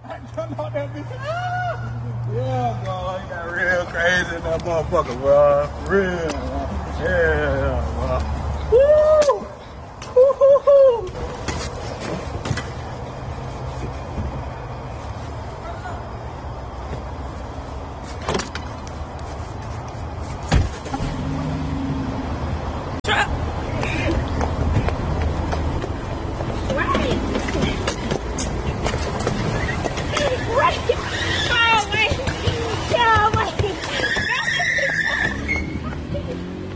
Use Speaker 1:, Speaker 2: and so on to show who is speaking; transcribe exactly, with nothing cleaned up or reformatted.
Speaker 1: I jumped out that bitch. Ah! Yeah, bro, he got real crazy in that motherfucker, bro. Real, man. Yeah.